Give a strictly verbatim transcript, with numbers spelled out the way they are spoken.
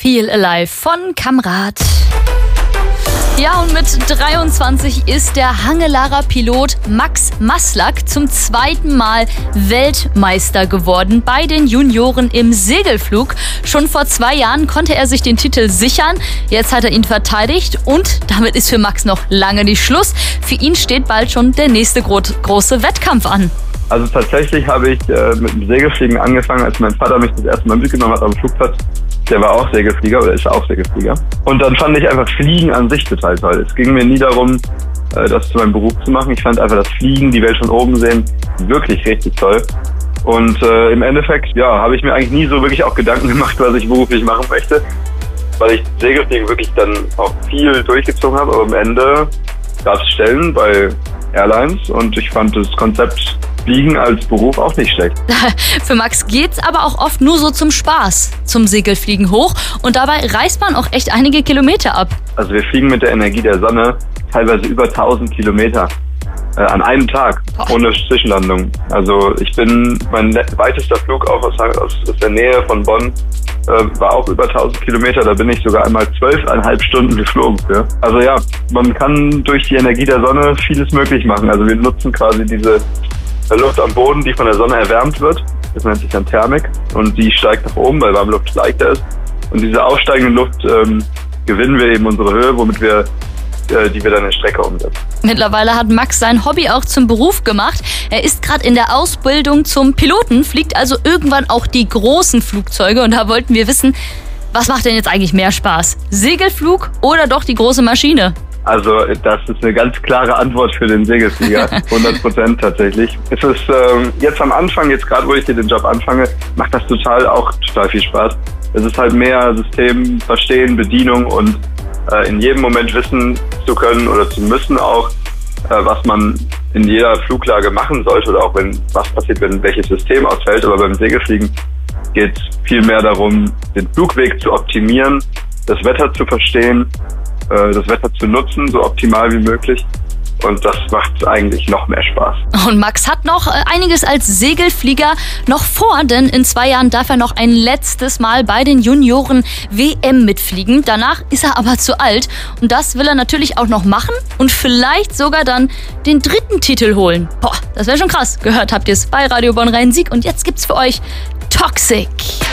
Feel Alive von Kamrat. Ja, und mit dreiundzwanzig ist der Hangelarer Pilot Max Maslak zum zweiten Mal Weltmeister geworden bei den Junioren im Segelflug. Schon vor zwei Jahren konnte er sich den Titel sichern. Jetzt hat er ihn verteidigt und damit ist für Max noch lange nicht Schluss. Für ihn steht bald schon der nächste gro- große Wettkampf an. Also tatsächlich habe ich äh, mit dem Segelfliegen angefangen, als mein Vater mich das erste Mal mitgenommen hat am Flugplatz. Der war auch Segelflieger oder ist auch Segelflieger. Und dann fand ich einfach Fliegen an sich total toll. Es ging mir nie darum, äh, das zu meinem Beruf zu machen. Ich fand einfach das Fliegen, die Welt von oben sehen, wirklich richtig toll. Und äh, im Endeffekt, ja, habe ich mir eigentlich nie so wirklich auch Gedanken gemacht, was ich beruflich machen möchte. Weil ich Segelfliegen wirklich dann auch viel durchgezogen habe. Aber am Ende gab es Stellen bei Airlines und ich fand das Konzept Fliegen als Beruf auch nicht schlecht. Für Max geht's aber auch oft nur so zum Spaß, zum Segelfliegen hoch. Und dabei reist man auch echt einige Kilometer ab. Also wir fliegen mit der Energie der Sonne teilweise über tausend Kilometer äh, an einem Tag, ohne Zwischenlandung. Also ich bin, mein weitester Flug auch aus, aus, aus der Nähe von Bonn äh, war auch über tausend Kilometer. Da bin ich sogar einmal zwölfeinhalb Stunden geflogen für. Also ja, man kann durch die Energie der Sonne vieles möglich machen. Also wir nutzen quasi diese Luft am Boden, die von der Sonne erwärmt wird. Das nennt sich dann Thermik. Und die steigt nach oben, weil warme Luft leichter ist. Und diese aufsteigende Luft ähm, gewinnen wir eben unsere Höhe, womit wir, äh, die wir dann in Strecke umsetzen. Mittlerweile hat Max sein Hobby auch zum Beruf gemacht. Er ist gerade in der Ausbildung zum Piloten, fliegt also irgendwann auch die großen Flugzeuge. Und da wollten wir wissen, was macht denn jetzt eigentlich mehr Spaß? Segelflug oder doch die große Maschine? Also das ist eine ganz klare Antwort für den Segelflieger, hundert Prozent tatsächlich. Es ist ähm, jetzt am Anfang, jetzt gerade wo ich hier den Job anfange, macht das total auch total viel Spaß. Es ist halt mehr System verstehen, Bedienung und äh, in jedem Moment wissen zu können oder zu müssen auch, äh, was man in jeder Fluglage machen sollte oder auch wenn was passiert, wenn welches System ausfällt. Aber beim Segelfliegen geht es viel mehr darum, den Flugweg zu optimieren, das Wetter zu verstehen, das Wetter zu nutzen, so optimal wie möglich. Und das macht eigentlich noch mehr Spaß. Und Max hat noch einiges als Segelflieger noch vor, denn in zwei Jahren darf er noch ein letztes Mal bei den Junioren W M mitfliegen. Danach ist er aber zu alt. Und das will er natürlich auch noch machen und vielleicht sogar dann den dritten Titel holen. Boah, das wäre schon krass. Gehört habt ihr es bei Radio Bonn Rhein-Sieg. Und jetzt gibt's für euch Toxic.